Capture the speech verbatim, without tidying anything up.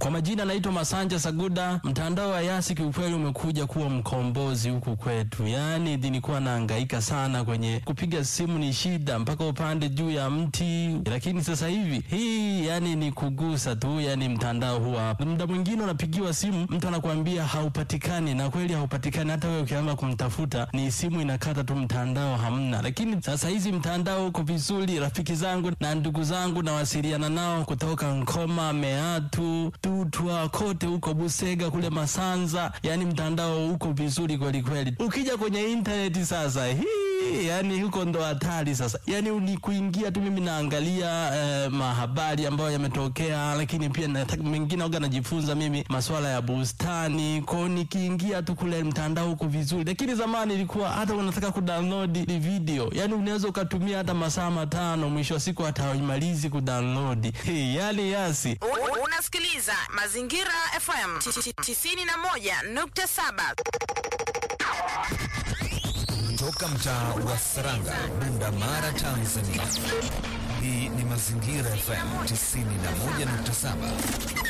Kwa majina naitwa Masanja Saguda. Mtandao wa Yasi kiukweli umekuja kuwa mkombozi huku kwetu. Yaani nilikuwa nahangaika sana kwenye kupiga simu, ni shida mpaka upande juu ya mti. Lakini sasa hivi hii yani ni kugusa tu, yani mtandao huwa hapa. Muda mwingine unapigiwa simu, mtu anakuambia haupatikani, na kweli haupatikani. Hata wewe ukianza kumtafuta ni simu inakata tu, mtandao hamna. Lakini sasa hizi mtandao uko vizuri. Rafiki zangu na ndugu zangu nawasiliana nao kutoka Nkoma, Meatu, Tutwa, kote huko Busega kule Masanza. Yani mtandao uko vizuri kweli kweli. Ukija kwenye internet sasa hii yani huko ndo hatari sasa. Yani ni kuingia tu, mimi naangalia eh, mahabari ambayo yametokea, lakini pia nataka mengine huwa najifunza mimi masuala ya bustani. Kwa nikiingia tu kule mtandao uko vizuri. Lakini zamani ilikuwa hata unataka kudownload video, yani unaweza ukatumia hata masaa matano, mwisho wa siku hata haimalizi kudownload. Hey, yani Yasi. Unasikiliza Mazingira F M tisini na moja nukta saba. Toka mtaa wa Saranga, Bunda Mara, Tanzania. Hii ni Mazingira F M tisini na moja nukta saba.